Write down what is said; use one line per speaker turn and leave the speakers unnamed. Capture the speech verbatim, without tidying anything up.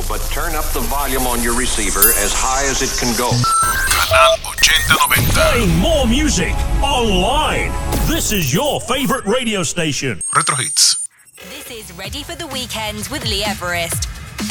But turn up the volume on your receiver as high as it can go.
Canal ochenta noventa.
Playing more music online. This is your favorite radio station.
Retro Hits.
This is Ready for the Weekend with Lee Everest.